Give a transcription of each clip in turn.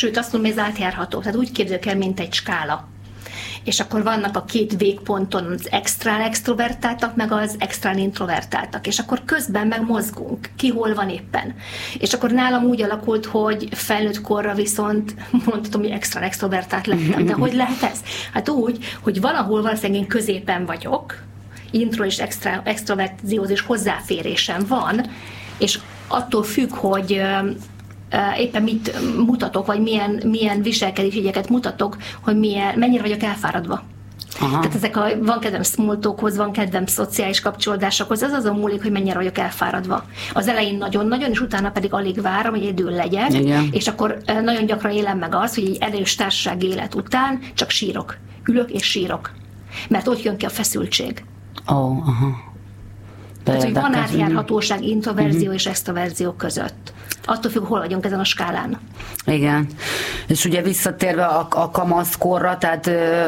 sőt azt mondom, hogy ez átjárható. Tehát úgy képzeljük el, mint egy skála. És akkor vannak a két végponton az extrán extrovertáltak, meg az extrán introvertáltak, és akkor közben meg mozgunk, ki hol van éppen. És akkor nálam úgy alakult, hogy felnőtt korra viszont mondhatom, hogy extrán extrovertált lettem. De hogy lehet ez? Hát úgy, hogy valahol valószínűleg én középen vagyok, intro és extroverziózis hozzáférésem van, és attól függ, hogy éppen mit mutatok, vagy milyen viselkedésügyeket mutatok, hogy mennyire vagyok elfáradva. Aha. Tehát van kedvem small talkhoz, van kedvem szociális kapcsolódásokhoz, az azon múlik, hogy mennyire vagyok elfáradva. Az elején nagyon-nagyon, és utána pedig alig várom, hogy egyedül legyek, igen. És akkor nagyon gyakran élem meg azt, hogy egy erős társasági élet után csak sírok. Ülök és sírok. Mert ott jön ki a feszültség. Aha. Tehát, hogy van átjárhatóság introverzió és extroverzió között. Attól függ, hol vagyunk ezen a skálán. Igen. És ugye visszatérve a kamaszkorra, tehát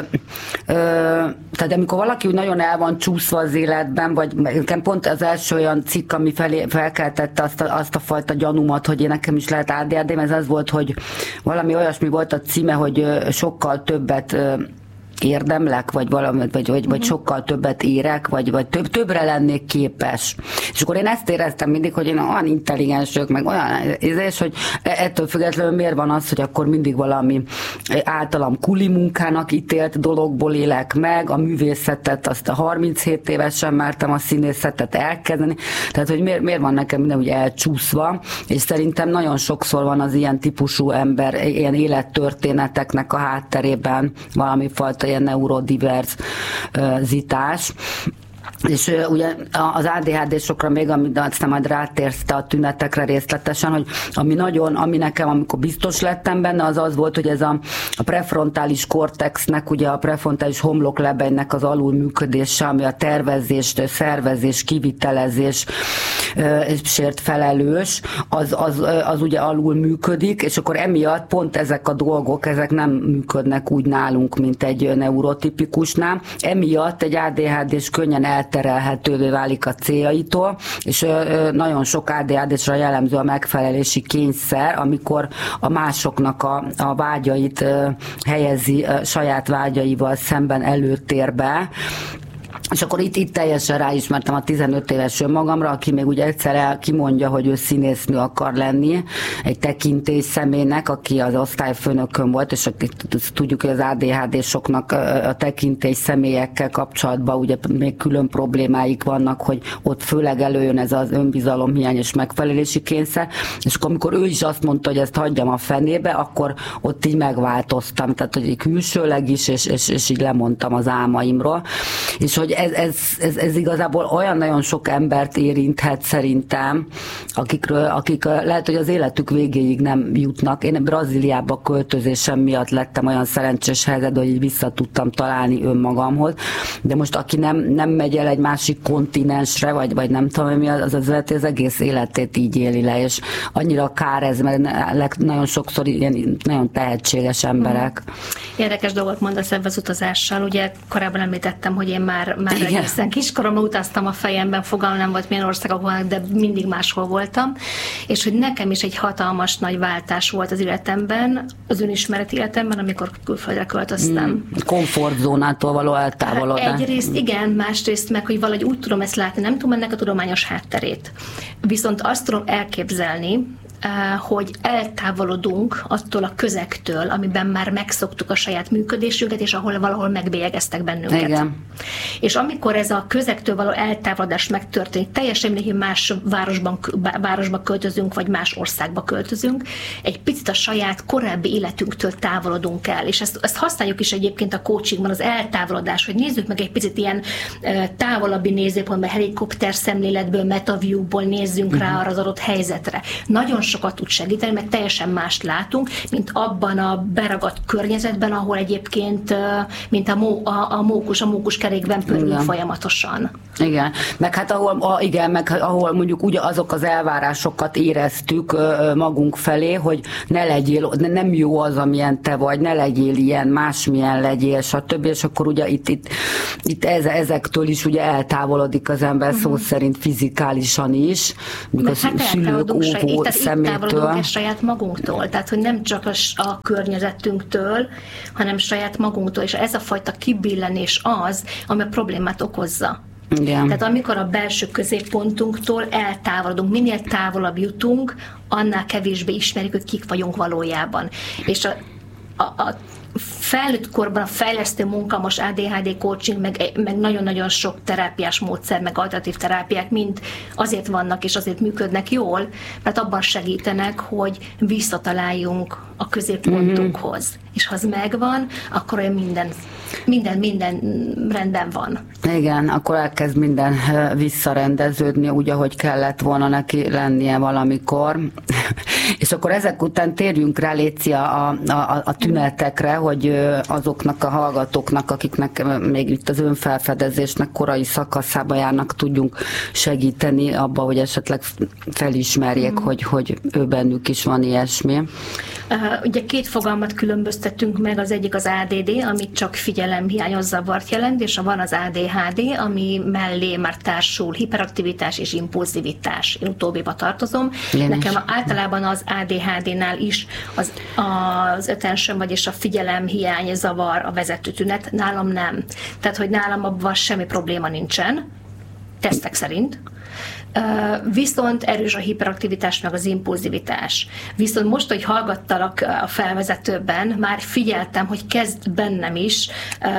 amikor valaki úgy nagyon el van csúszva az életben, vagy nekem pont az első olyan cikk, ami felkeltette azt a fajta gyanúmat, hogy nekem is lehet ADHD-m, ez az volt, hogy valami olyasmi volt a címe, hogy sokkal többet érdemlek, vagy sokkal többet érek, vagy többre lennék képes. És akkor én ezt éreztem mindig, hogy én olyan intelligens vagyok, meg olyan, és hogy ettől függetlenül miért van az, hogy akkor mindig valami általam kuli munkának ítélt dologból élek meg, a művészetet, azt a 37 évesen mertem a színészetet elkezdeni, tehát hogy miért van nekem minden úgy elcsúszva, és szerintem nagyon sokszor van az ilyen típusú ember, ilyen élettörténeteknek a hátterében valami fajta ilyen neurodiverzitás. És ugye az ADHD-sokra még, aztán majd rátérsz a tünetekre részletesen, hogy ami nekem, amikor biztos lettem benne, az volt, hogy ez a prefrontális kortexnek, ugye a prefrontális homloklebeinek az alulműködése, ami a tervezés, szervezés, kivitelezés sért felelős, az ugye alul működik, és akkor emiatt pont ezek a dolgok, ezek nem működnek úgy nálunk, mint egy neurotipikusnál. Emiatt egy ADHD-s könnyen elterelhetővé válik a céljaitól, és nagyon sok ADHD-sra jellemző a megfelelési kényszer, amikor a másoknak a vágyait helyezi saját vágyaival szemben előtérbe. És akkor itt teljesen ráismertem a 15 éves önmagamra, aki még ugye egyszer kimondja, hogy ő színésznő akar lenni, egy tekintély személynek, aki az osztályfőnökön volt, és tudjuk, hogy az ADHD-soknak a tekintély személyekkel kapcsolatban ugye még külön problémáik vannak, hogy ott főleg előjön ez az önbizalomhiány és megfelelési kényszer, és akkor amikor ő is azt mondta, hogy ezt hagyjam a fenébe, akkor ott így megváltoztam, tehát hogy külsőleg is, és így lemondtam az álmaimról, és hogy ez igazából olyan nagyon sok embert érinthet szerintem, akik lehet, hogy az életük végéig nem jutnak. Én Brazíliába költözésem miatt lettem olyan szerencsés helyzetben, hogy így vissza tudtam találni önmagamhoz, de most aki nem megy el egy másik kontinensre, vagy nem tudom, mi az egész életét így éli le, és annyira kár ez, mert nagyon sokszor ilyen nagyon tehetséges emberek. Érdekes dolgot mondasz ebben az utazással. Ugye korábban említettem, hogy én már egészen kiskoromban utaztam a fejemben, fogalmam nem volt, milyen országok vannak, de mindig máshol voltam, és hogy nekem is egy hatalmas nagy váltás volt az életemben, az önismereti életemben, amikor külföldre költöztem. Komfortzónától való eltávolodás. Egyrészt igen, másrészt meg, hogy valahogy úgy tudom ezt látni, nem tudom ennek a tudományos hátterét. Viszont azt tudom elképzelni, hogy eltávolodunk attól a közegtől, amiben már megszoktuk a saját működésünket, és ahol valahol megbélyegeztek bennünket. Igen. És amikor ez a közegtől való eltávolodás megtörténik, teljesen mindegy, hogy más városba költözünk, vagy más országba költözünk, egy picit a saját korábbi életünktől távolodunk el. És ezt használjuk is egyébként a coachingban, az eltávolodás, hogy nézzük meg egy picit ilyen távolabbi nézőpontban, helikopter szemléletből, metaviewból nézzünk rá arra az adott helyzetre. Nagyon sokat tud segíteni, mert teljesen mást látunk, mint abban a beragadt környezetben, ahol egyébként, mint a mókus kerékben pörül folyamatosan. Igen, meg hát ahol mondjuk ugye azok az elvárásokat éreztük magunk felé, hogy ne legyél, nem jó az, amilyen te vagy, ne legyél ilyen, másmilyen legyél, stb. És akkor ugye itt ezektől is ugye eltávolodik az ember szó szerint fizikálisan is, mikor a szülők óvó szemétől. Itt távolodunk saját magunktól, tehát hogy nem csak a környezetünktől, hanem saját magunktól, és ez a fajta kibillenés az, ami a problémát okozza. Igen. Tehát amikor a belső középpontunktól eltávolodunk, minél távolabb jutunk, annál kevésbé ismerjük, hogy kik vagyunk valójában. És a felnőtt korban a fejlesztő munka, most ADHD coaching, meg nagyon-nagyon sok terápiás módszer, meg alternatív terápiák mind azért vannak és azért működnek jól, mert abban segítenek, hogy visszataláljunk a középpontunkhoz. És ha az megvan, akkor olyan minden rendben van. Igen, akkor elkezd minden visszarendeződni úgy, ahogy kellett volna neki lennie valamikor. És akkor ezek után térjünk rá, Léci, a tünetekre, hogy azoknak a hallgatóknak, akiknek még itt az önfelfedezésnek korai szakaszába járnak, tudjunk segíteni abba, hogy esetleg felismerjék, hogy ő bennük is van ilyesmi. Ugye két fogalmat különböztetünk meg, az egyik az ADD, amit csak figyelemhiányos zavart jelent, és van az ADHD, ami mellé már társul hiperaktivitás és impulzivitás. Én utóbbiba tartozom. Nekem általában az ADHD-nál is az attention, vagyis a figyelemhiány zavar a vezető tünet, nálam nem. Tehát, hogy nálam abban semmi probléma nincsen, tesztek szerint. Viszont erős a hiperaktivitás, meg az impulzivitás. Viszont most, hogy hallgattalak a felvezetőben, már figyeltem, hogy kezd bennem is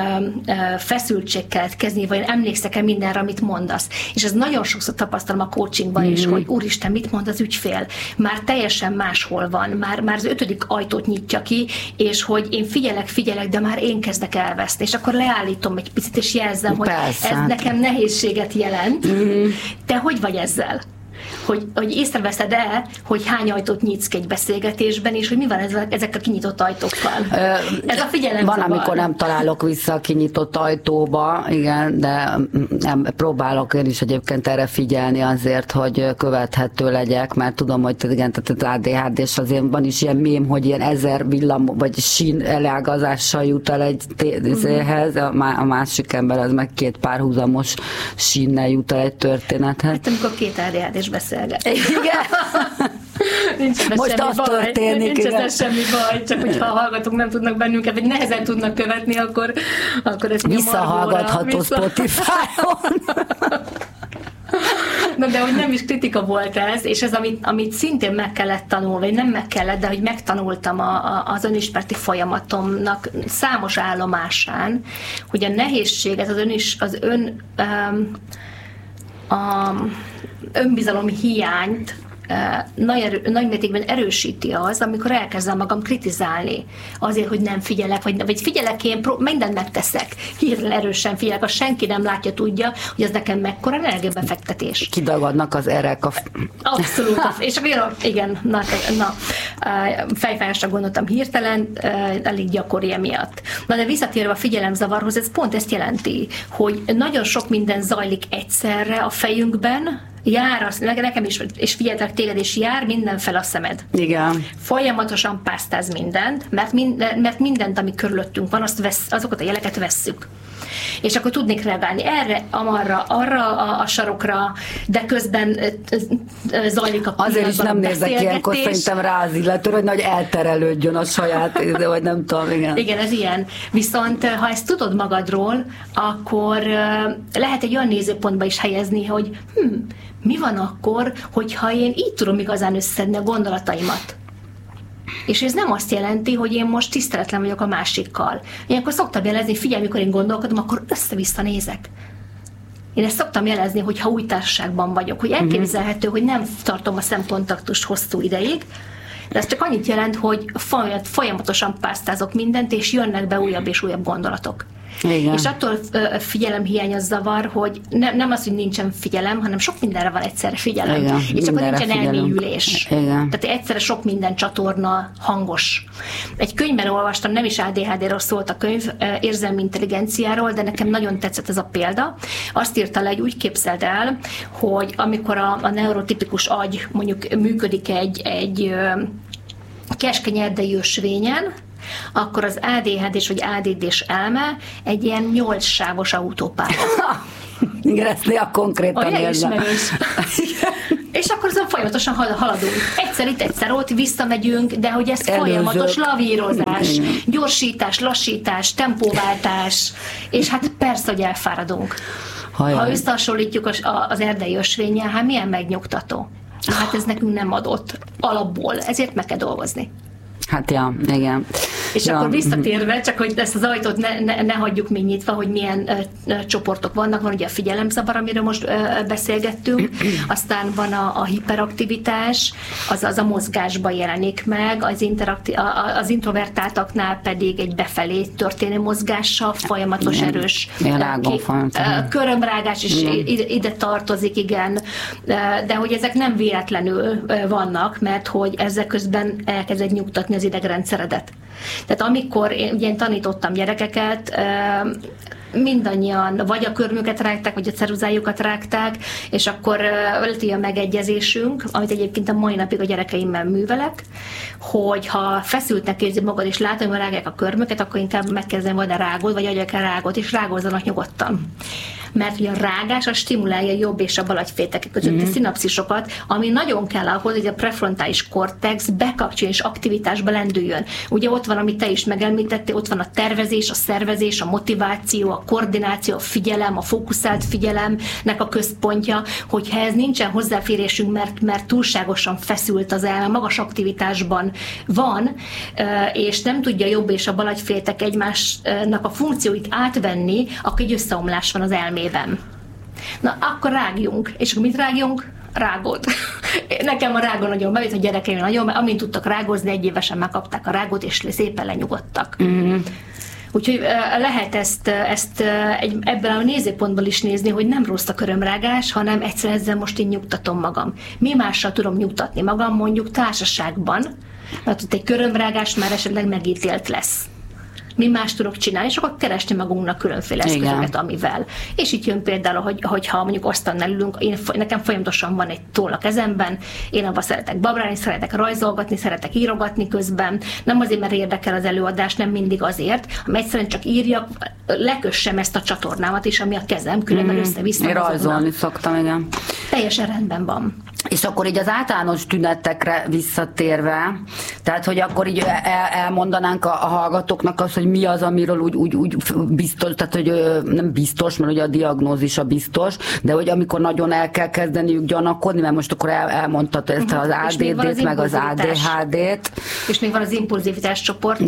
feszültség keletkezni, vagy emlékszek-e mindenre, amit mondasz. És ez nagyon sokszor tapasztalom a coachingban is, hogy úristen, mit mond az ügyfél? Már teljesen máshol van, már az 5. ajtót nyitja ki, és hogy én figyelek, de már én kezdek elveszni. És akkor leállítom egy picit, és jelzem, hogy ez nekem nehézséget jelent. Te hogy vagy ezzel? Hogy észreveszed-e, hogy hány ajtót nyitsz egy beszélgetésben, és hogy mi van ezek a kinyitott ajtókkal? Ez a figyelemzavar. Van, amikor nem találok vissza a kinyitott ajtóba, igen, de nem, próbálok én is egyébként erre figyelni azért, hogy követhető legyek, mert tudom, hogy igen, tehát az ADHD, és azért van is ilyen mém, hogy ilyen 1000 villam, vagy sín elágazással jut el egy tézéhez, a másik ember az meg 2 párhuzamos sínnel jut el egy történethez. Hát amikor 2 ADHD-s beszélget. Igen. Most az történik. Nincs ezzel semmi baj, csak hogyha a hallgatók nem tudnak bennünket, vagy nehezen tudnak követni, akkor ezt visszahallgatható Spotify-on. Na, de hogy nem is kritika volt ez, és ez, amit szintén meg kellett tanulni, vagy nem meg kellett, de hogy megtanultam az önismereti folyamatomnak számos állomásán, hogy a nehézséget, önbizalom hiányt nagy mértékben erősíti az, amikor elkezdem magam kritizálni azért, hogy nem figyelek, vagy figyelek, én mindent megteszek, hirtelen erősen figyelek, ha senki nem látja, tudja, hogy ez nekem mekkora energiabefektetés. Kidagadnak az erek Abszolút. És igen, fejfájásra gondoltam hirtelen, elég gyakori emiatt. Na, de visszatérve a figyelemzavarhoz, ez pont ezt jelenti, hogy nagyon sok minden zajlik egyszerre a fejünkben, jár, nekem is, és figyeltek téged, és jár mindenfel a szemed. Igen. Folyamatosan pásztáz mindent, mert mindent, ami körülöttünk van, azokat a jeleket vesszük. És akkor tudnék reagálni erre, amarra, arra a sarokra, de közben zajlik a pillanatban. Azért is nem nézek ilyenkor szerintem rá az illetőre, hogy nagy elterelődjön a saját, vagy nem tudom, igen. Igen, ez ilyen. Viszont ha ezt tudod magadról, akkor lehet egy olyan nézőpontba is helyezni, hogy mi van akkor, hogyha én így tudom igazán összedni a gondolataimat. És ez nem azt jelenti, hogy én most tiszteletlen vagyok a másikkal. Ilyenkor szoktam jelezni, figyelj, mikor én gondolkodom, akkor össze-vissza nézek. Én ezt szoktam jelezni, hogy ha új társaságban vagyok, hogy elképzelhető, hogy nem tartom a szemkontaktust hosszú ideig, de ez csak annyit jelent, hogy folyamatosan pásztázok mindent, és jönnek be újabb és újabb gondolatok. Igen. És attól figyelemhiány az zavar, hogy nem az, hogy nincsen figyelem, hanem sok mindenre van egyszerre figyelem. Igen, és akkor nincsen elmélyülés. Igen. Tehát egyszerre sok minden csatorna hangos. Egy könyvben olvastam, nem is ADHD-ról szólt a könyv, érzelmi intelligenciáról, de nekem nagyon tetszett ez a példa. Azt írta le, hogy úgy képzeld el, hogy amikor a neurotipikus agy mondjuk működik egy keskeny erdei ösvényen, akkor az ADHD-s vagy ADD-s elme egy ilyen 8 sávos autópálya. Igen, ezt néha konkrétan érzem. És akkor azon folyamatosan haladunk. Egyszer itt, egyszer ott, visszamegyünk, de hogy ez folyamatos lavírozás, gyorsítás, lassítás, tempóváltás, és hát persze, hogy elfáradunk. Ha összehasonlítjuk az erdei ösvénnyel, hát milyen megnyugtató. Hát ez nekünk nem adott alapból, ezért meg kell dolgozni. Hát ja, igen. És akkor visszatérve, csak hogy ezt az ajtót ne hagyjuk még nyitva, hogy milyen csoportok vannak. Van ugye a figyelemzavar, amiről most beszélgettünk, aztán van a hiperaktivitás, az a mozgásban jelenik meg, az introvertáltaknál pedig egy befelé történő mozgással, folyamatos erős körömrágás is ide tartozik, igen, de hogy ezek nem véletlenül vannak, mert hogy ezek közben elkezded nyugtatni az idegrendszeredet. Tehát amikor én tanítottam gyerekeket, mindannyian vagy a körmüket rágták, vagy a ceruzájukat rágták, és akkor lett ilyen megegyezésünk, amit egyébként a mai napig a gyerekeimmel művelek, hogy ha feszültnek érzi magad, és látom, hogy rágják a körmüket, akkor inkább megkezdem vagy a rágod, vagy adjak el rágot, és rágozzanak nyugodtan. Mert ugye a rágás az stimulálja a jobb és a bal agyféltekek közötti szinapszisokat, ami nagyon kell ahhoz, hogy a prefrontális kortex bekapcsoljon és aktivitásba lendüljön. Ugye ott van, amit te is megemlítettél, ott van a tervezés, a szervezés, a motiváció, a koordináció, a figyelem, a fókuszált figyelemnek a központja, hogyha ez nincsen hozzáférésünk, mert túlságosan feszült az elme, magas aktivitásban van, és nem tudja a jobb és a bal agyféltek egymásnak a funkcióit átvenni, akkor egy összeomlás van az elmében. Na, akkor rágjunk. És akkor mit rágjunk? Rágót. Nekem a rágó nagyon bevét, a gyerekeim nagyon, mert amint tudtak rágózni, 1 évesen megkapták a rágót, és szépen lenyugodtak. Úgyhogy lehet ezt ebben a nézőpontból is nézni, hogy nem rossz a körömrágás, hanem egyszer ezzel most én nyugtatom magam. Mi mással tudom nyugtatni magam, mondjuk társaságban, mert ott egy körömrágás már esetleg megítélt lesz. Mi más tudok csinálni, és akkor keresni magunknak különféle eszközöket, amivel. És itt jön például, hogyha mondjuk asztalnál ülünk, nekem folyamatosan van egy toll a kezemben, én abban szeretek babrálni, szeretek rajzolgatni, szeretek írogatni közben, nem azért, mert érdekel az előadás, nem mindig azért, hanem egyszerűen csak írjak, lekössem ezt a csatornámat is, ami a kezem, különben össze-vissza. Én rajzolni szoktam, igen. Teljesen rendben van. És akkor így az általános tünetekre visszatérve, tehát hogy akkor így elmondanánk a hallgatóknak azt, hogy mi az, amiről úgy biztos, tehát hogy nem biztos, mert ugye a diagnózis a biztos, de hogy amikor nagyon el kell kezdeniük gyanakodni, mert most akkor elmondtad ezt az ADD-t, meg az ADHD-t. És még van az impulzivitás csoport,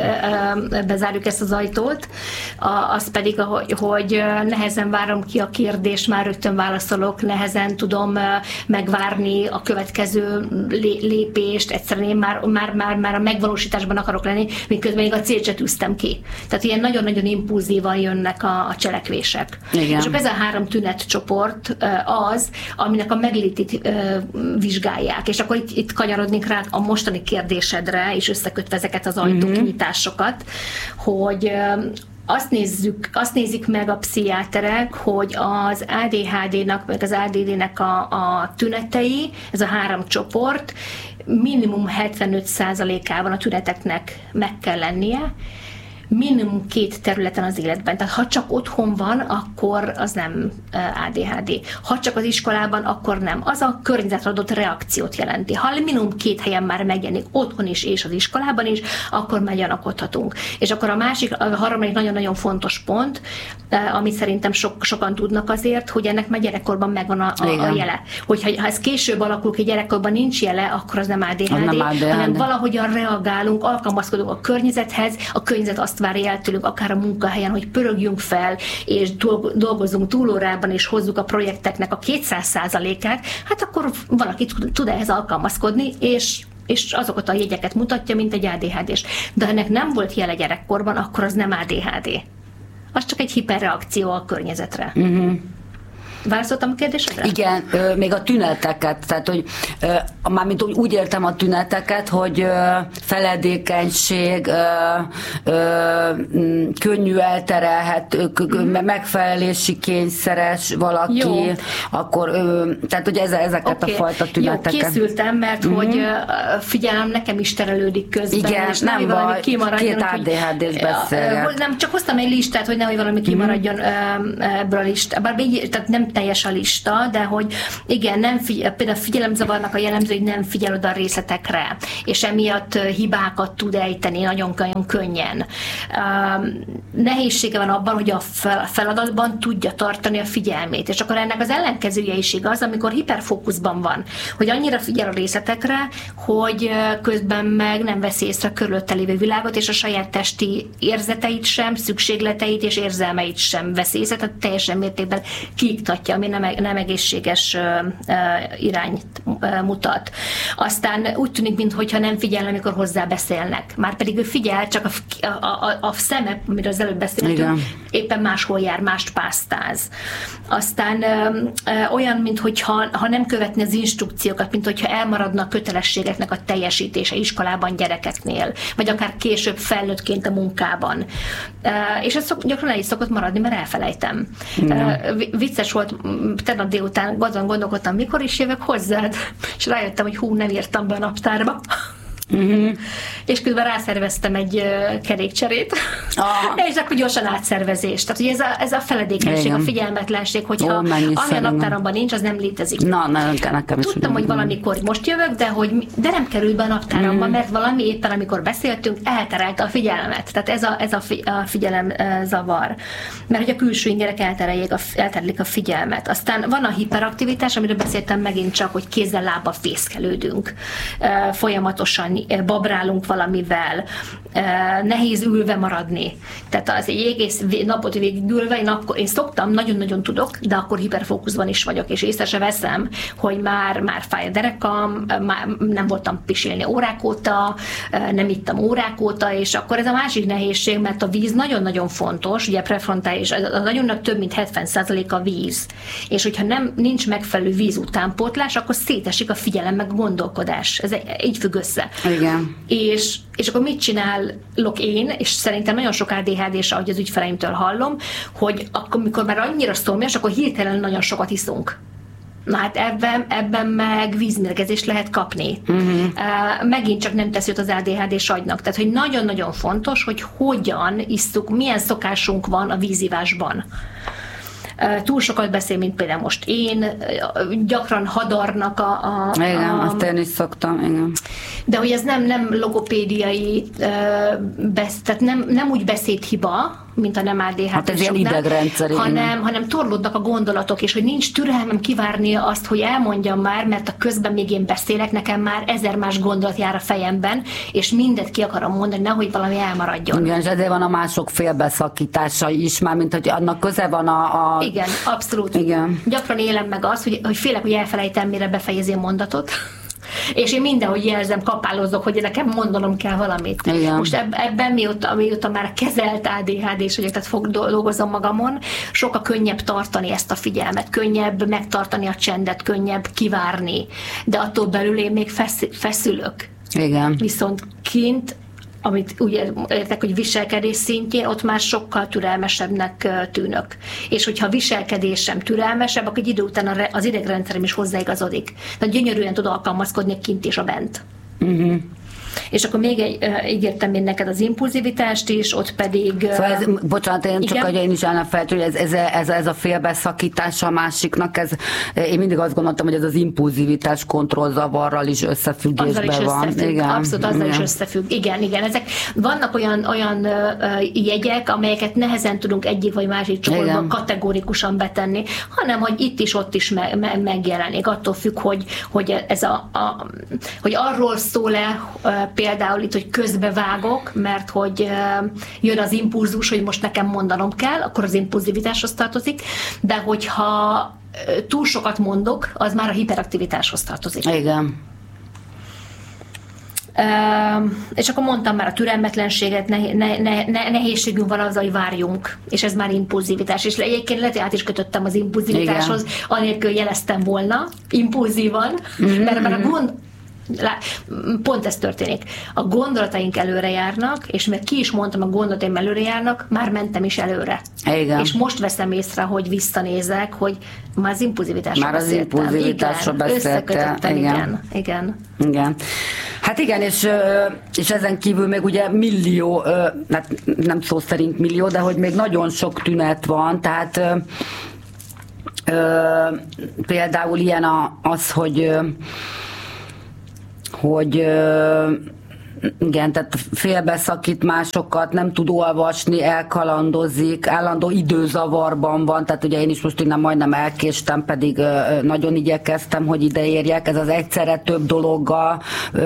bezárjuk ezt az ajtót, az pedig, hogy nehezen várom ki a kérdést, már rögtön válaszolok, nehezen tudom megvárni a következő lépést, egyszerűen én már a megvalósításban akarok lenni, miközben még a célt se tűztem ki. Tehát ilyen nagyon-nagyon impulzívan jönnek a cselekvések. Igen. És akkor ez a 3 tünetcsoport az, aminek a meglétét vizsgálják. És akkor itt kanyarodnék rá a mostani kérdésedre, és összekötve ezeket az ajtókinyitásokat, hogy azt nézik meg a pszichiáterek, hogy az ADHD-nak, meg az ADD-nek a tünetei, ez a 3 csoport, minimum 75%-ában a tüneteknek meg kell lennie, minimum 2 területen az életben. Tehát ha csak otthon van, akkor az nem ADHD. Ha csak az iskolában, akkor nem. Az a környezetre adott reakciót jelenti. Ha minimum 2 helyen már megjelenik, otthon is és az iskolában is, akkor már gyanakodhatunk. És akkor a harmadik nagyon-nagyon fontos pont, amit szerintem sokan tudnak azért, hogy ennek már gyerekkorban megvan a jele. Hogyha ez később alakul ki, gyerekkorban nincs jele, akkor az nem ADHD, hanem valahogyan reagálunk, alkalmazkodunk a környezethez, a környezet azt várja el tőlünk, akár a munkahelyen, hogy pörögjünk fel, és dolgozzunk túlórában, és hozzuk a projekteknek a 200%-át, hát akkor valaki tud ehhez alkalmazkodni, és azokat a jegyeket mutatja, mint egy ADHD-s. De ha ennek nem volt jele gyerekkorban, akkor az nem ADHD. Az csak egy hiperreakció a környezetre. Válaszoltam a kérdésedre? Igen, még a tüneteket, tehát hogy mármint úgy értem a tüneteket, hogy feledékenység, könnyű elterelhet, megfelelési kényszeres valaki, jó. Akkor tehát hogy ezeket a fajta tüneteket. Jó, készültem, mert hogy figyelem, nekem is terelődik közben. Igen, és nem baj, két ADHD-s beszélget. Nem, csak hoztam egy listát, hogy nehogy valami kimaradjon ebből a listát. Tehát nem teljes a lista, de hogy igen, például figyelemzavarnak a jellemző, hogy nem figyel oda a részletekre, és emiatt hibákat tud ejteni nagyon könnyen. Nehézsége van abban, hogy a feladatban tudja tartani a figyelmét, és akkor ennek az ellenkezője is igaz, amikor hiperfókuszban van, hogy annyira figyel a részletekre, hogy közben meg nem veszi észre a körülötte lévő világot, és a saját testi érzeteit sem, szükségleteit és érzelmeit sem veszi észre, tehát teljesen mértékben kiiktatja, ami nem egészséges irányt mutat. Aztán úgy tűnik, mintha nem figyel, amikor hozzá beszélnek. Márpedig ő figyel, csak a szeme, amiről az előbb beszéltünk, éppen máshol jár, mást pásztáz. Aztán olyan, mintha nem követni az instrukciókat, mintha elmaradna a kötelességeknek a teljesítése iskolában gyerekeknél, vagy akár később felnőttként a munkában. És ez gyakran el is szokott maradni, mert elfelejtem. Vicces volt, tegnap délután azon gondolkodtam, mikor is jövök hozzád, és rájöttem, hogy nem írtam be a naptárba. És közben rászerveztem egy kerékcserét, és akkor gyorsan átszervezés. Tehát, hogy ez a feledékenység, a figyelmetlenség, hogyha ami a naptáramban nincs, az nem létezik. Tudtam, hogy valamikor most jövök, de nem került be a naptáramba, mert valami éppen, amikor beszéltünk, elterelte a figyelmet. Tehát ez a figyelem zavar. Mert hogy a külső ingerek elterelik a figyelmet. Aztán van a hiperaktivitás, amiről beszéltem megint csak, hogy kézzel-lábbal fészkelődünk folyamatosan, babrálunk valamivel, nehéz ülve maradni. Tehát az egy egész napot végig ülve, én szoktam, nagyon-nagyon tudok, de akkor hiperfókuszban is vagyok, és észre se veszem, hogy már fáj a derekam, már nem voltam pisilni órák óta, nem ittam órák óta, és akkor ez a másik nehézség, mert a víz nagyon-nagyon fontos, ugye prefrontális, az agyunknak több mint 70% a víz. És hogyha nincs megfelelő víz utánpótlás, akkor szétesik a figyelem, meg a gondolkodás. Ez így függ össze. Igen. És akkor mit csinálok én, és szerintem nagyon sok ADHD-s, ahogy az ügyfeleimtől hallom, hogy akkor, mikor már annyira szomjas, akkor hirtelen nagyon sokat iszunk. Na hát ebben meg vízmérgezést lehet kapni. Megint csak nem tesz jót az ADHD-s agynak. Tehát, hogy nagyon-nagyon fontos, hogy hogyan isszuk, milyen szokásunk van a vízivásban. Túl sokat beszél, mint például most én, gyakran hadarnak Igen, azt én is szoktam, igen. De hogy ez nem logopédiai, tehát nem úgy beszédhiba, mint a nem ADHD-soknál, hát ez ilyen idegrendszeri, hanem torlódnak a gondolatok, és hogy nincs türelmem kivárni azt, hogy elmondjam már, mert a közben még én beszélek, nekem már 1000 más gondolat jár a fejemben, és mindet ki akarom mondani, nehogy valami elmaradjon. Igen, és ezért van a mások félbeszakítása is, már mint hogy annak köze van a... Igen, abszolút. Igen. Gyakran élem meg azt, hogy félek, hogy elfelejtem, mire befejezi a mondatot. És én mindenhogy jelzem, kapálozok, hogy nekem mondanom kell valamit. Igen. Most ebben mióta már kezelt ADHD-s vagyok, tehát dolgozom magamon, sokkal könnyebb tartani ezt a figyelmet, könnyebb megtartani a csendet, könnyebb kivárni, de attól belül én még feszülök. Igen. Viszont kint, amit úgy értek, hogy viselkedés szintjén, ott már sokkal türelmesebbnek tűnök. És hogyha a viselkedésem türelmesebb, akkor egy idő után az idegrendszerem is hozzáigazodik. Tehát gyönyörűen tud alkalmazkodni kint és a bent. És akkor még ígértem én neked az impulzivitást is, ott pedig... Szóval bocsánat, én is állnám fel, hogy ez a félbeszakítása a másiknak, én mindig azt gondoltam, hogy ez az impulzivitás kontrollzavarral is összefüggésben van. Igen. Abszolút, azzal is összefügg. Igen. Ezek vannak olyan jegyek, amelyeket nehezen tudunk egyik vagy másik csoportban kategórikusan betenni, hanem hogy itt is, ott is megjelenik. Attól függ, hogy hogy arról szól-e például itt, hogy közbevágok, mert hogy jön az impulzus, hogy most nekem mondanom kell, akkor az impulzivitáshoz tartozik, de hogyha túl sokat mondok, az már a hiperaktivitáshoz tartozik. Igen. És akkor mondtam már a türelmetlenséget, nehézségünk van azzal, hogy várjunk, és ez már impulzivitás. És egyébként lehet, hogy át is kötöttem az impulzivitáshoz, anélkül jeleztem volna impulzívan, mert már a pont ez történik. A gondolataink előre járnak, és mert ki is mondtam, a gondolataim előre járnak, már mentem is előre. Igen. És most veszem észre, hogy visszanézek, hogy már az impulzivitásról beszéltem. Már az impulzivitásról beszéltem. Igen. Hát igen, és ezen kívül még ugye millió, hát nem szó szerint millió, de hogy még nagyon sok tünet van, tehát például ilyen az, hogy igen, tehát félbeszakít másokat, nem tud olvasni, elkalandozik, állandó időzavarban van, tehát ugye én is most innen majdnem elkéstem, pedig nagyon igyekeztem, hogy ide érjek, ez az egyszerre több dologgal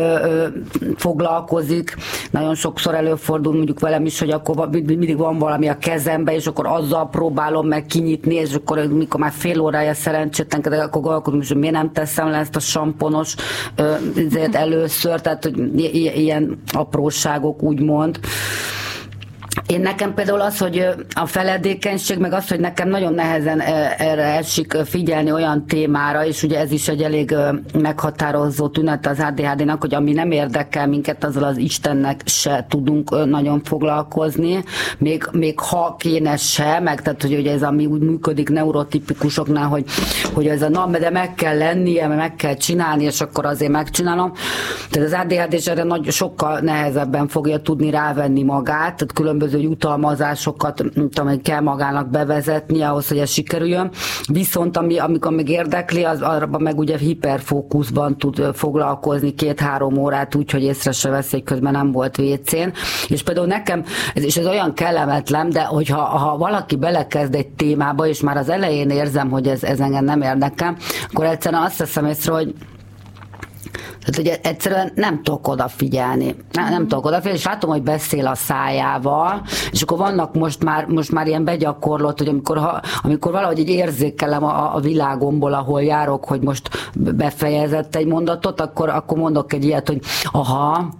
foglalkozik. Nagyon sokszor előfordul mondjuk velem is, hogy akkor mindig van valami a kezembe, és akkor azzal próbálom meg kinyitni, és akkor mikor már fél órája szerencsétlenkedek, akkor gondolkodom, hogy miért nem teszem le ezt a samponos először, tehát hogy ilyen apróságok, úgymond. Én nekem például az, hogy a feledékenység, meg az, hogy nekem nagyon nehezen erre esik figyelni olyan témára, és ugye ez is egy elég meghatározó tünet az ADHD-nak, hogy ami nem érdekel minket, azzal az Istennek se tudunk nagyon foglalkozni, még ha kéne se, meg tehát, hogy ez ami úgy működik neurotipikusoknál, hogy ez de meg kell lennie, meg kell csinálni, és akkor azért megcsinálom. Tehát az ADHD-s erre sokkal nehezebben fogja tudni rávenni magát, tehát különböző jutalmazásokat, kell magának bevezetni ahhoz, hogy ez sikerüljön. Viszont amikor még érdekli, az arra meg ugye hiperfókuszban tud foglalkozni 2-3 órát úgy, hogy észre se veszi, hogy közben nem volt WC-n. És például nekem, és ez olyan kellemetlen, de hogyha valaki belekezd egy témába, és már az elején érzem, hogy ez engem nem érdekel, akkor egyszerűen azt veszem észre, hogy tehát ugye egyszerűen nem tudok odafigyelni. Nem tudok odafigyelni, és látom, hogy beszél a szájával, és akkor vannak most már ilyen begyakorlott, hogy amikor valahogy így érzékelem a világomból, ahol járok, hogy most befejezett egy mondatot, akkor mondok egy ilyet, hogy aha,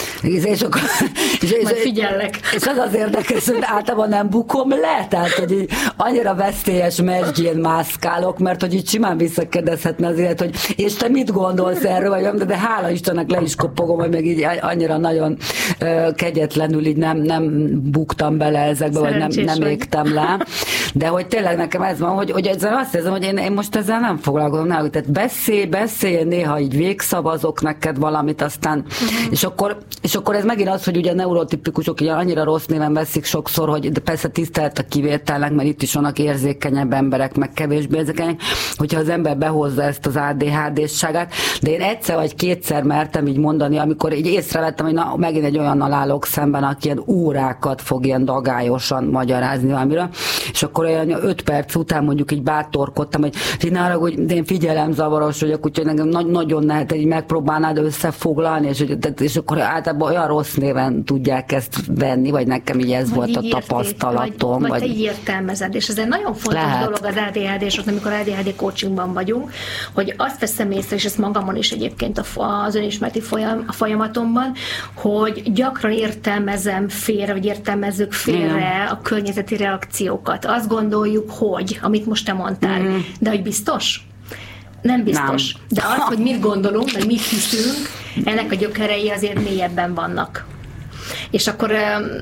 és majd figyellek. És az érdekes, hogy általában nem bukom le, tehát hogy így annyira veszélyes mesdjén mászkálok, mert hogy így simán visszakérdezhetne az élet, hogy és te mit gondolsz erről, vagy de hála Istennek le is kopogom, hogy meg így annyira nagyon kegyetlenül így nem buktam bele ezekbe, vagy nem égtem le. De hogy tényleg nekem ez van, hogy ezzel azt érzem, hogy én most ezzel nem foglalkozom, tehát beszélj, néha így végszavazok neked valamit, aztán, és akkor ez megint az, hogy ugye neurotipikusok így annyira rossz néven veszik sokszor, hogy de persze tisztelet a kivételnek, mert itt is vannak érzékenyebb emberek, meg kevésbé érzékenyek, hogyha az ember behozza ezt az ADHD-ságát, de én egyszer vagy kétszer mertem így mondani, amikor így észrevettem, hogy na, megint egy olyannal állok szemben, aki ilyen órákat fog ilyen dagályosan magyarázni valamiről, és akkor olyan 5 perc után mondjuk így bátorkodtam, hogy hogy én figyelemzavaros vagyok, úgyhogy nekem nagyon nehéz, hogy megpróbálnád összefoglalni, és akkor általában olyan rossz néven tudják ezt venni, vagy nekem így ez volt a tapasztalatom. Vagy te így értelmezed, és ez egy nagyon fontos dolog az ADHD-soknak, amikor ADHD coachingban vagyunk, hogy azt veszem észre, és ezt magamon is egyébként az önismereti folyamatomban, hogy gyakran értelmezem félre, vagy értelmezzük félre a környezeti reakciókat. Azt gondoljuk, hogy, amit most te mondtál, de hogy biztos? Nem biztos. Nem. De az, hogy mit gondolunk, vagy mit hiszünk, ennek a gyökerei azért mélyebben vannak. És akkor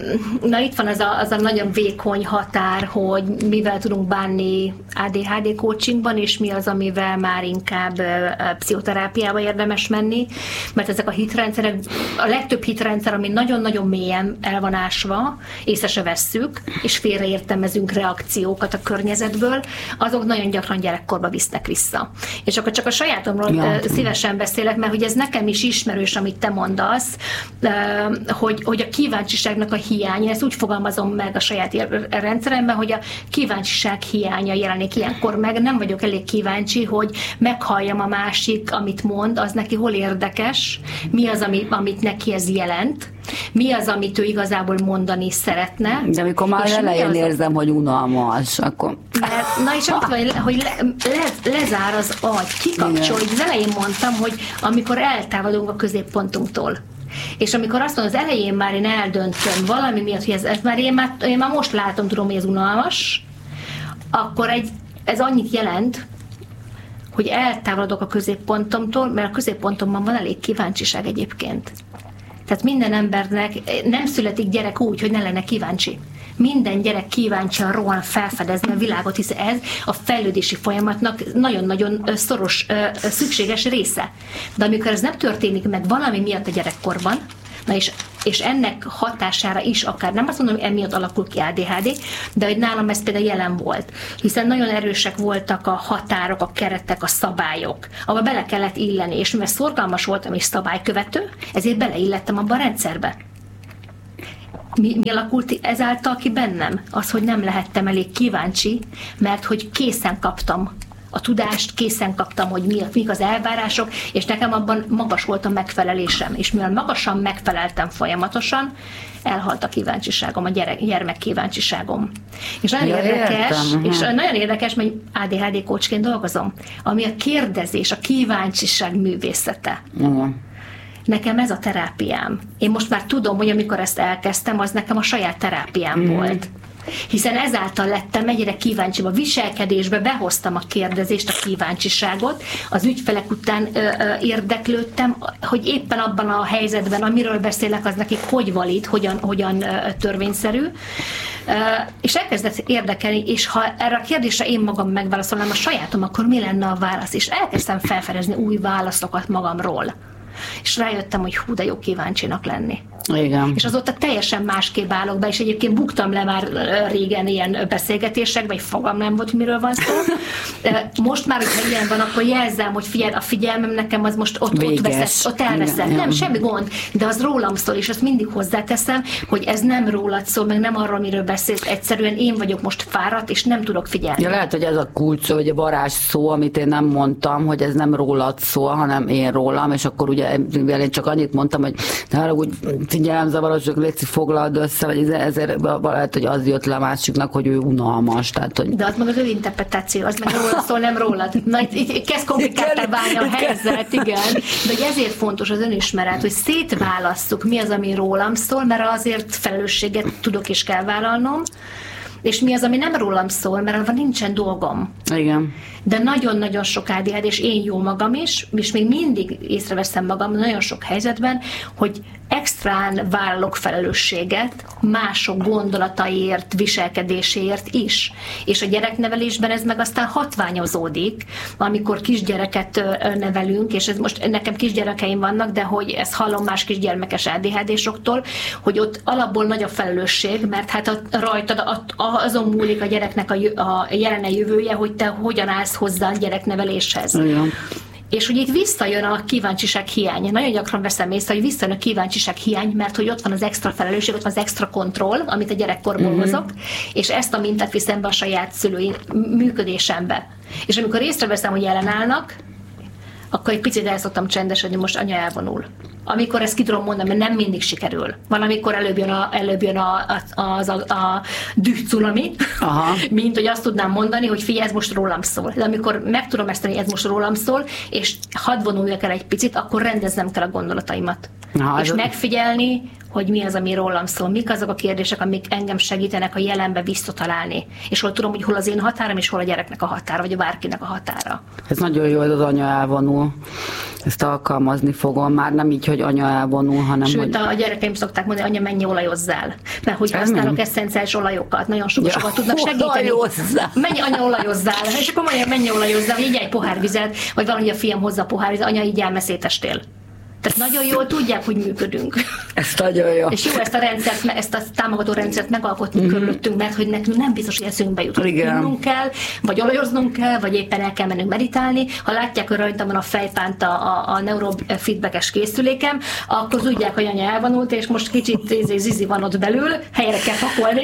itt van az a nagyon vékony határ, hogy mivel tudunk bánni ADHD coachingban, és mi az, amivel már inkább pszichoterápiába érdemes menni, mert ezek a hitrendszerek, a legtöbb hitrendszer, ami nagyon-nagyon mélyen el van ásva, észre se vesszük, és félreértelmezünk reakciókat a környezetből, azok nagyon gyakran gyerekkorba visznek vissza. És akkor csak a sajátomról szívesen beszélek, mert hogy ez nekem is ismerős, amit te mondasz, hogy a kíváncsiságnak a hiánya, ezt úgy fogalmazom meg a saját rendszeremben, hogy a kíváncsiság hiánya jelenik ilyenkor meg. Nem vagyok elég kíváncsi, hogy meghalljam a másik, amit mond, az neki hol érdekes, mi az, amit neki ez jelent, mi az, amit ő igazából mondani szeretne. De amikor már elején érzem, hogy unalmas, akkor... Na és ott van, hogy lezár az agy, kikapcsol. Az elején mondtam, hogy amikor eltávolodunk a középpontunktól. És amikor azt mondom, az elején már én eldöntöm valami miatt, hogy ez már én már most látom, tudom, hogy ez unalmas, akkor ez annyit jelent, hogy eltávolodok a középpontomtól, mert a középpontomban van elég kíváncsiság egyébként. Tehát minden embernek nem születik gyerek úgy, hogy ne lenne kíváncsi. Minden gyerek kíváncsi arról felfedezni a világot, hiszen ez a fejlődési folyamatnak nagyon-nagyon szoros, szükséges része. De amikor ez nem történik meg valami miatt a gyerekkorban, és ennek hatására is akár, nem azt mondom, hogy emiatt alakul ki ADHD, de hogy nálam ez például jelen volt. Hiszen nagyon erősek voltak a határok, a keretek, a szabályok, ahol bele kellett illeni, és mivel szorgalmas voltam és szabálykövető, ezért beleillettem abba a rendszerbe. Mi alakult ezáltal ki bennem? Az, hogy nem lehettem elég kíváncsi, mert hogy készen kaptam a tudást, készen kaptam, hogy mik az elvárások, és nekem abban magas volt a megfelelésem. És mivel magasan megfeleltem folyamatosan, elhalt a kíváncsiságom, a gyermek kíváncsiságom. És nagyon nagyon érdekes, mert ADHD coachként dolgozom, ami a kérdezés, a kíváncsiság művészete. Nekem ez a terápiám. Én most már tudom, hogy amikor ezt elkezdtem, az nekem a saját terápiám volt. Hiszen ezáltal lettem egyre kíváncsibb a viselkedésbe, behoztam a kérdezést, a kíváncsiságot, az ügyfelek után érdeklődtem, hogy éppen abban a helyzetben, amiről beszélek, az nekik hogy valid, hogyan törvényszerű, és elkezdett érdekelni, és ha erre a kérdésre én magam megválaszolnám a sajátom, akkor mi lenne a válasz? És elkezdtem felfedezni új válaszokat magamról. És rájöttem, hogy hú, de jó kíváncsinak lenni. Igen. És azóta teljesen másképp állok be, és egyébként buktam le már régen ilyen beszélgetésekben, vagy fogam nem volt, miről van szó. Most már, hogyha ilyen van, akkor jelzem, hogy figyelj, a figyelmem nekem az most ott elveszett. Igen. Nem, semmi gond, de az rólam szól, és azt mindig hozzáteszem, hogy ez nem rólad szól, meg nem arról, miről beszélsz, egyszerűen én vagyok most fáradt, és nem tudok figyelni. Ja, lehet, hogy ez a kulcs, vagy a varázs szó, amit én nem mondtam, hogy ez nem rólad szól, hanem én rólam, és akkor ugye én csak annyit mondtam, hogy arra úgy figyelemzavarosok, létszik, foglald össze, vagy ezért lehet, hogy az jött le a másiknak, hogy ő unalmas. Tehát, hogy... De az meg az ő interpretáció, az meg róla szól, nem rólad. Na, itt kezd komplikáltá válni a helyzet, igen. De hogy ezért fontos az önismeret, hogy szétválasszuk, mi az, ami rólam szól, mert azért felelősséget tudok és kell vállalnom, és mi az, ami nem rólam szól, mert abban nincsen dolgom. Igen. De nagyon-nagyon sok ADHD, és én jó magam is, és még mindig észreveszem magam nagyon sok helyzetben, hogy extrán vállalok felelősséget mások gondolataiért, viselkedéséért is. És a gyereknevelésben ez meg aztán hatványozódik, amikor kisgyereket nevelünk, és ez most nekem kisgyerekeim vannak, de hogy ezt hallom más kisgyermekes ADHD-soktól, hogy ott alapból nagy a felelősség, mert hát rajtad azon múlik a gyereknek a jelene jövője, hogy te hogyan állsz hozzá a gyerekneveléshez. Igen. És hogy itt visszajön a kíváncsiság hiány. Nagyon gyakran veszem észre, hogy visszajön a kíváncsiság hiány, mert hogy ott van az extra felelősség, ott van az extra kontroll, amit a gyerekkorból hozok, és ezt a mintát viszem be a saját szülői működésembe. És amikor észreveszem, hogy ellenállnak, akkor egy picit el szoktam csendesedni, most anya elvonul. Amikor ezt ki tudom mondani, mert nem mindig sikerül. Van, amikor előbb jön a dühcunami, mint hogy azt tudnám mondani, hogy figyelj, ez most rólam szól. De amikor meg tudom ezt tenni, ez most rólam szól, és hadd vonuljak el egy picit, akkor rendeznem kell a gondolataimat. És megfigyelni, hogy mi az, ami rólam szól, mik azok a kérdések, amik engem segítenek a jelenbe visszatalálni. És hol tudom, hogy hol az én határom, és hol a gyereknek a határa, vagy a bárkinek a határa. Ez nagyon jó, hogy az anya elvonul. Ezt alkalmazni fogom. Már nem így, hogy anya elvonul, hanem... Sőt, a gyerekeim szokták mondani, anya, menj olajozzál. Mert hogy használok eszenciális olajokat, nagyon sokat tudnak segíteni. Menj, anya, olajozzál. És akkor mondja, menj olajozzál, vagy így egy pohár vizet, vagy valahogy a fiam hozza a pohár vizet, anya, így elmeszétestél. Tehát nagyon jól tudják, hogy működünk. Ez nagyon jó. És jó ezt a támogató rendszert megalkotni körülöttünk, mert hogy nekünk nem biztos, hogy eszünkbe jut. Innunk kell, vagy olajoznunk kell, vagy éppen el kell mennünk meditálni. Ha látják, hogy rajta van a fejpánt a neurofeedbackes készülékem, akkor tudják, hogy anya elvonult, és most kicsit zizi van ott belül, helyre kell pakolni.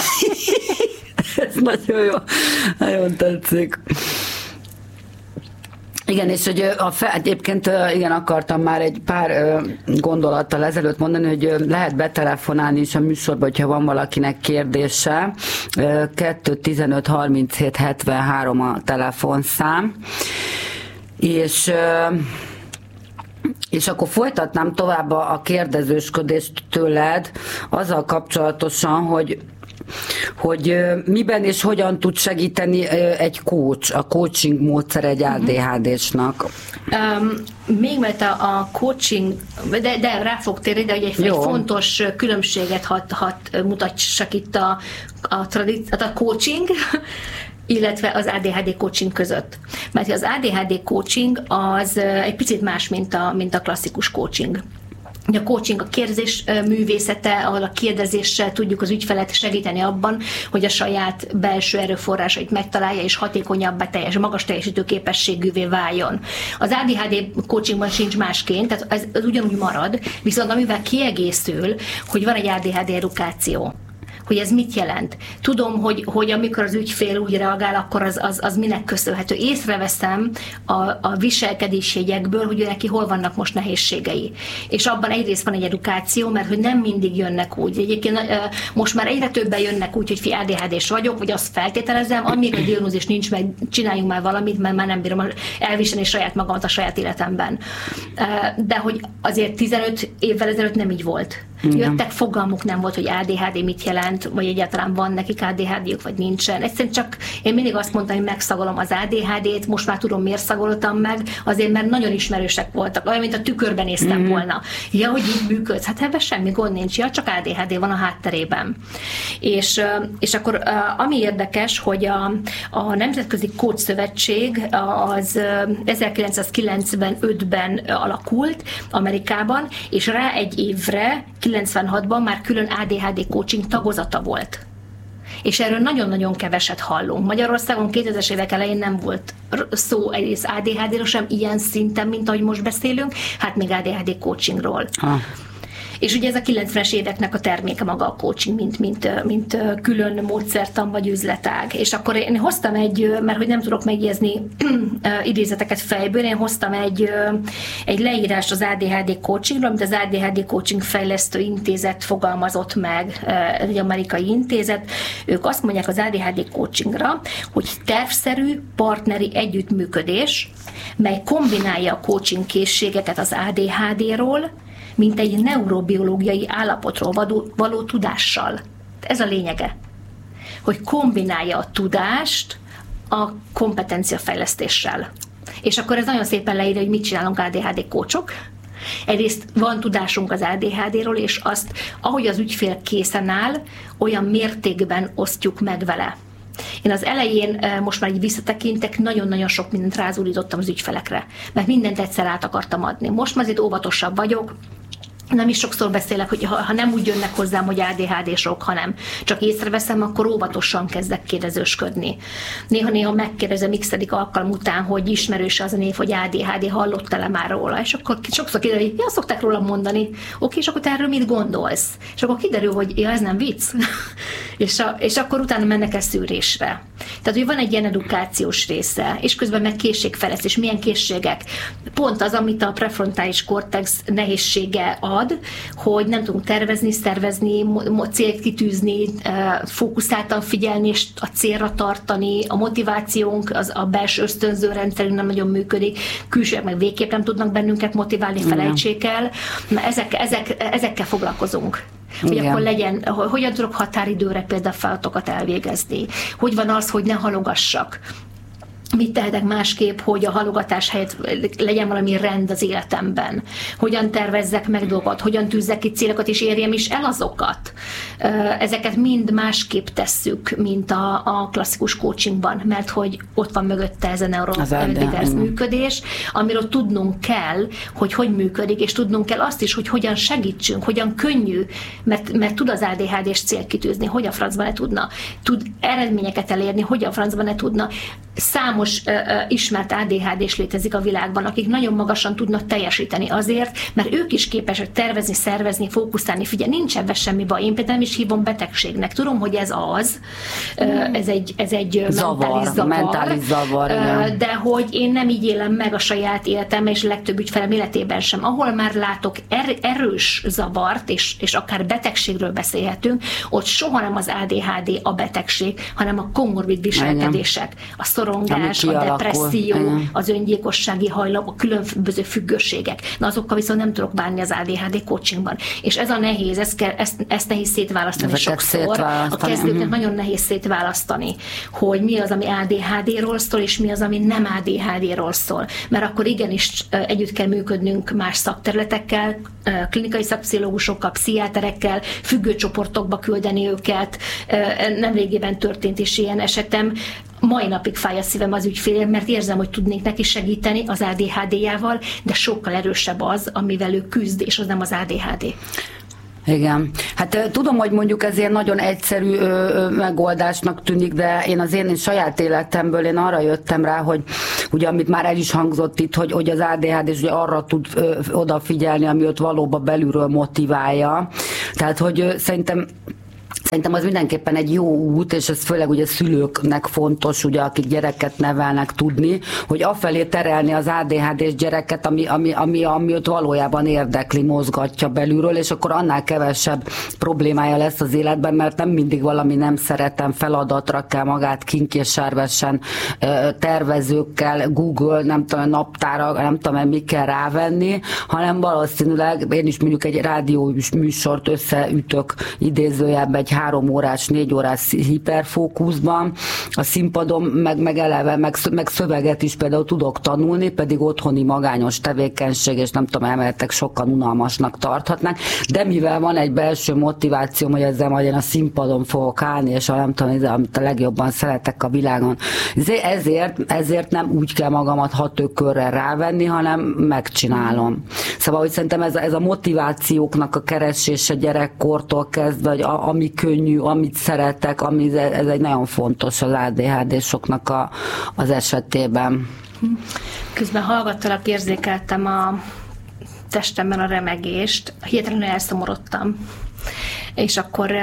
Ez nagyon jó. Nagyon tetszik. Igen, és hogy egyébként igen, akartam már egy pár gondolattal ezelőtt mondani, hogy lehet betelefonálni is a műsorba, hogyha van valakinek kérdése. 215 37 73 a telefonszám. És És akkor folytatnám tovább a kérdezősködést tőled azzal kapcsolatosan, hogy miben és hogyan tud segíteni egy coach, a coaching módszer egy ADHD-snak. Még mert a coaching, de rá fog térni, de egy fontos különbséget hadd mutassak itt a coaching, illetve az ADHD coaching között. Mert az ADHD coaching az egy picit más, mint a klasszikus coaching. A coaching a kérdezés művészete, ahol a kérdezéssel tudjuk az ügyfelet segíteni abban, hogy a saját belső erőforrásait megtalálja, és hatékonyabbá magas teljesítő képességűvé váljon. Az ADHD coachingban sincs másként, tehát ez ugyanúgy marad, viszont amivel kiegészül, hogy van egy ADHD edukáció. Hogy ez mit jelent. Tudom, hogy amikor az ügyfél úgy reagál, akkor az minek köszönhető. Észreveszem a viselkedési jegyekből, hogy neki hol vannak most nehézségei. És abban egyrészt van egy edukáció, mert hogy nem mindig jönnek úgy. Egyébként most már egyre többen jönnek úgy, hogy ADHD-s vagyok, vagy azt feltételezem, amíg a diagnózis nincs meg, csináljunk már valamit, mert már nem bírom elviselni saját magamat a saját életemben. De hogy azért 15 évvel ezelőtt nem így volt. Jöttek, fogalmuk nem volt, hogy ADHD mit jelent, vagy egyáltalán van nekik ADHD-juk, vagy nincsen. Egyszerűen csak én mindig azt mondtam, hogy megszagolom az ADHD-t, most már tudom, miért szagoltam meg, azért, mert nagyon ismerősek voltak, olyan, mint a tükörben néztem volna. Ja, hogy így működsz, hát ebben semmi gond nincs, ja, csak ADHD van a hátterében. És akkor ami érdekes, hogy a Nemzetközi Coach Szövetség az 1995-ben alakult Amerikában, és rá egy évre 96-ban már külön ADHD coaching tagozata volt. És erről nagyon-nagyon keveset hallunk. Magyarországon 2000-es évek elején nem volt szó egész ADHD-ről sem ilyen szinten, mint ahogy most beszélünk, hát még ADHD coachingról. És ugye ez a 90-es éveknek a terméke maga a coaching, mint külön módszertan vagy üzletág. És akkor én hoztam mert hogy nem tudok megjegyezni idézeteket fejből, én hoztam egy leírást az ADHD coachingról, amit az ADHD Coaching Fejlesztő Intézet fogalmazott meg, egy amerikai intézet. Ők azt mondják az ADHD coachingra, hogy tervszerű partneri együttműködés, mely kombinálja a coaching készségeket az ADHD-ról, mint egy neurobiológiai állapotról való tudással. Ez a lényege, hogy kombinálja a tudást a kompetenciafejlesztéssel. És akkor ez nagyon szépen leírja, hogy mit csinálunk ADHD coachok. Egyrészt van tudásunk az ADHD-ról, és azt, ahogy az ügyfél készen áll, olyan mértékben osztjuk meg vele. Én az elején, most már így visszatekintek, nagyon-nagyon sok mindent rázúdítottam az ügyfelekre, mert mindent egyszer át akartam adni. Most már azért óvatosabb vagyok, nem is sokszor beszélek, hogy ha nem úgy jönnek hozzám, hogy ADHD-sok, hanem csak észreveszem, akkor óvatosan kezdek kérdezősködni. Néha-néha megkérdezem x-edik alkalom után, hogy ismerős az a név, hogy ADHD, hallottál-e már róla? És akkor sokszor kiderül, hogy szokták róla mondani, oké, és akkor te erről mit gondolsz? És akkor kiderül, hogy ez nem vicc. és akkor utána mennek el szűrésre. Tehát, hogy van egy ilyen edukációs része, és közben meg készségfejlesztés, milyen készségek. Pont az, amit a prefrontális kortex nehézsége ad, hogy nem tudunk tervezni, szervezni, célt kitűzni, fókuszáltan figyelni és a célra tartani, a motivációnk, a belső ösztönző rendszerünk nem nagyon működik, külsőek meg végképp nem tudnak bennünket motiválni, felejtsék el. Ezekkel foglalkozunk. Hogy akkor legyen, hogyan tudok határidőre például feladatokat elvégezni. Hogy van az, hogy ne halogassak. Mit tehetek másképp, hogy a halogatás helyett legyen valami rend az életemben? Hogyan tervezzek meg dolgot? Hogyan tűzzek ki célokat, és érjem is el azokat? Ezeket mind másképp tesszük, mint a klasszikus coachingban, mert hogy ott van mögötte ez a neurodivers működés, amiről tudnunk kell, hogy működik, és tudnunk kell azt is, hogy hogyan segítsünk, hogyan könnyű, mert tud az ADHD-s célt kitűzni, hogy a francban ne tudna, tud eredményeket elérni, hogy a francban ne tudna. Számos ismert ADHD-s létezik a világban, akik nagyon magasan tudnak teljesíteni azért, mert ők is képesek tervezni, szervezni, fókuszálni. Figyelj, nincs ebben semmi baj. Én például nem is is hívom betegségnek. Tudom, hogy ez az, ez egy mentális zavar, de hogy én nem így élem meg a saját életem, és a legtöbb ügyfelem életében sem. Ahol már látok erős zavart, és akár betegségről beszélhetünk, ott soha nem az ADHD a betegség, hanem a komorbid viselkedések, a szorongás, a depresszió, az öngyilkossági hajlam, a különböző függőségek. Na azokkal viszont nem tudok bánni az ADHD coachingban. És ez a nehéz, ezt nehéz szétválasztani sokszor. A kezdőknek nagyon nehéz szétválasztani, hogy mi az, ami ADHD-ról szól, és mi az, ami nem ADHD-ról szól. Mert akkor igenis együtt kell működnünk más szakterületekkel, klinikai szakpszichológusokkal, pszichiáterekkel, függőcsoportokba küldeni őket. Nemrégében történt is ilyen esetem. Mai napig fáj a szívem az ügyfélem, mert érzem, hogy tudnék neki segíteni az ADHD-jával, de sokkal erősebb az, amivel ő küzd, és az nem az ADHD. Igen. Hát tudom, hogy mondjuk ez ilyen nagyon egyszerű megoldásnak tűnik, de én saját életemből én arra jöttem rá, hogy ugye amit már el is hangzott itt, hogy az ADHD és ugye arra tud odafigyelni, ami ott valóban belülről motiválja. Tehát, hogy szerintem az mindenképpen egy jó út, és ez főleg ugye szülőknek fontos, ugye, akik gyereket nevelnek tudni, hogy afelé terelni az ADHD-s gyereket, ami ott valójában érdekli, mozgatja belülről, és akkor annál kevesebb problémája lesz az életben, mert nem mindig valami nem szeretem feladatra kell magát kinkéssárvessen tervezőkkel, Google, nem tudom, naptára, nem tudom, mi kell rávenni, hanem valószínűleg én is mondjuk egy rádió műsort összeütök idézőjelben egy 3 órás, 4 órás hiperfókuszban, a színpadon meg eleve, meg szöveget is például tudok tanulni, pedig otthoni magányos tevékenység, és nem tudom, emeltek sokkal unalmasnak tarthatnák, de mivel van egy belső motivációm, hogy ezzel majd én a színpadon fogok állni, és nem tudom, amit a legjobban szeretek a világon. Ezért nem úgy kell magamat hatőkörrel rávenni, hanem megcsinálom. Szóval, hogy szerintem ez a motivációknak a keresése gyerekkortól kezdve, hogy ami könnyű, amit szeretek, ez egy nagyon fontos az ADHD-soknak az esetében. Közben hallgattalak, érzékeltem a testemben a remegést, hirtelenül elszomorodtam. És akkor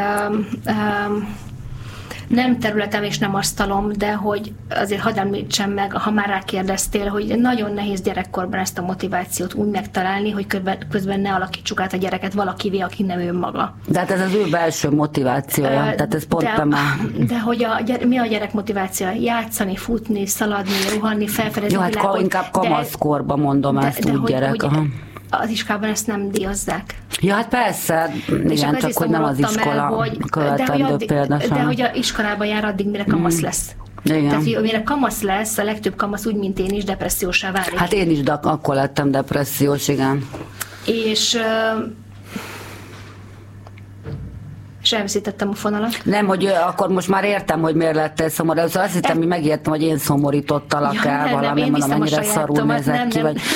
nem területem és nem asztalom, de hogy azért hadd említsem meg, ha már rákérdeztél, hogy nagyon nehéz gyerekkorban ezt a motivációt úgy megtalálni, hogy közben ne alakítsuk át a gyereket valakivé, aki nem önmaga. De hát ez az ő belső motivációja, tehát ez pont de hogy mi a gyerek motivációja? Játszani, futni, szaladni, rohanni, felfedezni a világot. Jó, hát inkább kamaszkorban mondom ezt úgy gyerek. Az iskolában ezt nem díjazzák. Ja, hát persze, igen, csak hogy nem az iskola követendő példa. De hogy a iskolában jár addig, mire kamasz lesz. Igen. Tehát, hogy mire kamasz lesz, a legtöbb kamasz úgy, mint én is, depressziósá válik. Hát én is, de akkor lettem depressziós, igen. És elveszítettem a fonalat. Nem, hogy akkor most már értem, hogy miért lettél szomorú. Azt hittem, hogy megértem, hogy én szomorítottalak el valami, mondom, annyira szarul nézek ki, vagy...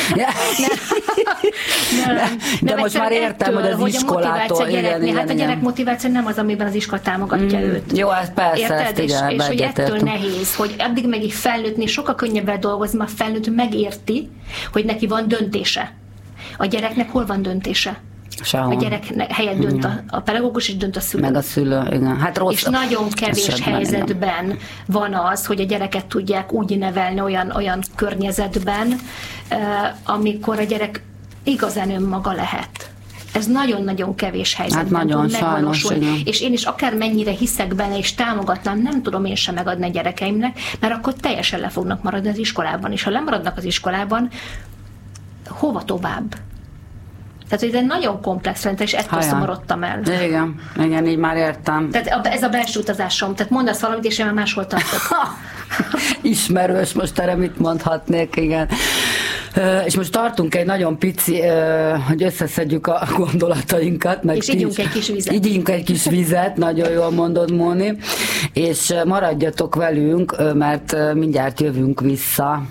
De most már értem, hogy az iskolától... Hát a gyerek motiváció nem az, amiben az iskola támogatja őt. Jó, ez persze, ezt igen, és hogy ettől nehéz, hogy addig meg így felnőttnél sokkal könnyebben dolgozni, mert felnőtt megérti, hogy neki van döntése. A gyereknek hol van döntése? A gyerek helyett dönt a pedagógus, és dönt a szülő. Meg a szülő, igen. Hát rossz. És nagyon kevés helyzetben van az, hogy a gyereket tudják úgy nevelni olyan környezetben, amikor a a igazán önmaga lehet. Ez nagyon-nagyon kevés helyzetben hát nagyon, tud megvalósulni. És én is akármennyire hiszek benne, és támogatnám, nem tudom én sem megadni a gyerekeimnek, mert akkor teljesen le fognak maradni az iskolában. És ha lemaradnak az iskolában, hova tovább? Tehát, hogy ez egy nagyon komplex rendszer, és ettől szomorodtam el. Igen, így már értem. Tehát ez a belső utazásom. Tehát mondasz valamit, és én már máshol tartok. Ismerős, most erre mit mondhatnék, igen. És most tartunk egy nagyon pici, hogy összeszedjük a gondolatainkat. Meg és ígyunk egy kis vizet. Ígyünk egy kis vizet, nagyon jól mondod, Móni. És maradjatok velünk, mert mindjárt jövünk vissza.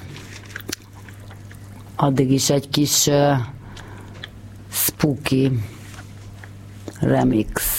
Addig is egy kis spooky remix.